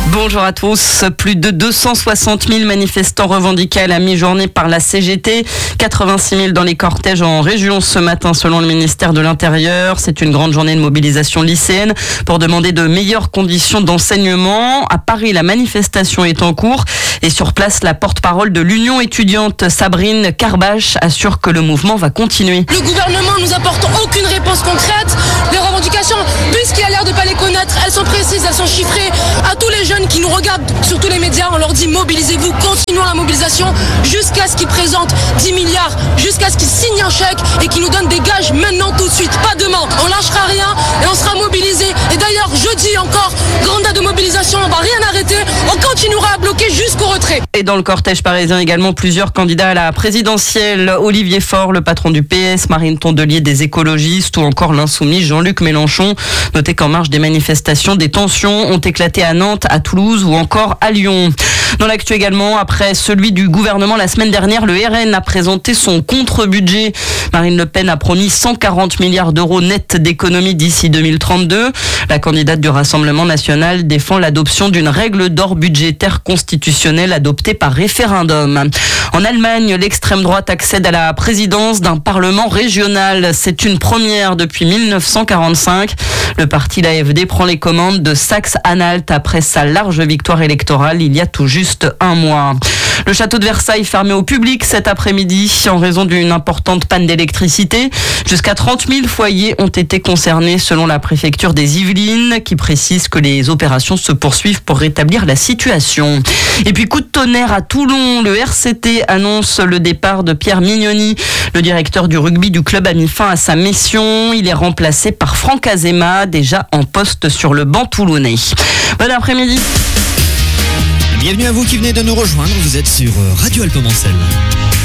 Bonjour à tous. Plus de 260 000 manifestants revendiqués à la mi-journée par la CGT. 86 000 dans les cortèges en région ce matin selon le ministère de l'Intérieur. C'est une grande journée de mobilisation lycéenne pour demander de meilleures conditions d'enseignement. À Paris, la manifestation est en cours et sur place, la porte-parole de l'Union étudiante Sabrine Carbache assure que le mouvement va continuer. Le gouvernement nous apporte aucune réponse concrète. Les revendications, puisqu'il a l'air de ne pas les connaître, elles sont précises, elles sont chiffrées. À tous les jeunes qui nous regardent sur tous les médias, on leur dit mobilisez-vous, continuons la mobilisation jusqu'à ce qu'ils présentent 10 milliards, jusqu'à ce qu'ils signent un chèque et qu'ils nous donnent des gages maintenant tout de suite, pas demain. On lâchera rien et on sera mobilisés. Et d'ailleurs, jeudi encore, grande date de mobilisation, on va rien arrêter, on continuera à bloquer jusqu'au retrait. Et dans le cortège parisien également, plusieurs candidats à la présidentielle. Olivier Faure, le patron du PS, Marine Tondelier des écologistes ou encore l'insoumis Jean-Luc Mélenchon. Notez qu'en marge des manifestations, des tensions ont éclaté à Nantes, à Toulouse ou encore à Lyon. Dans l'actu également, après celui du gouvernement la semaine dernière, le RN a présenté son contre-budget. Marine Le Pen a promis 140 milliards d'euros nets d'économies d'ici 2032. La candidate du Rassemblement national défend l'adoption d'une règle d'or budgétaire constitutionnelle adoptée par référendum. En Allemagne, l'extrême droite accède à la présidence d'un parlement régional. C'est une première depuis 1945. Le parti l'AfD prend les commandes de Saxe-Anhalt après sa large victoire électorale il y a tout juste un mois. Le château de Versailles fermé au public cet après-midi en raison d'une importante panne d'électricité. Jusqu'à 30 000 foyers ont été concernés selon la préfecture des Yvelines qui précise que les opérations se poursuivent pour rétablir la situation. Et puis coup de tonnerre à Toulon, le RCT annonce le départ de Pierre Mignoni. Le directeur du rugby du club a mis fin à sa mission. Il est remplacé par Franck Azema, déjà en poste sur le banc toulonnais. Bon après-midi. Bienvenue à vous qui venez de nous rejoindre, vous êtes sur Radio Alpes Mancel.